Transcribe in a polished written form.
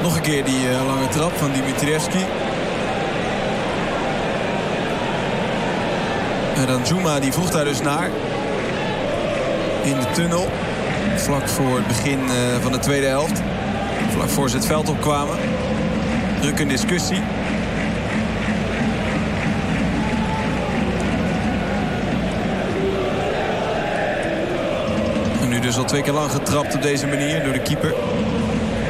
Nog een keer die lange trap van Dimitrievski. En dan Zuma, die vroeg daar dus naar. In de tunnel. Vlak voor het begin van de tweede helft. Vlak voor ze het veld opkwamen. Drukke discussie. En nu dus al 2 keer lang getrapt op deze manier door de keeper.